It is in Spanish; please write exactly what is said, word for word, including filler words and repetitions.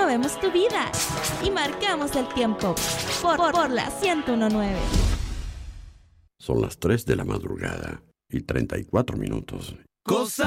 movemos tu vida y marcamos el tiempo por, por, por la ciento uno punto nueve. Son las tres de la madrugada y treinta y cuatro minutos. Cosa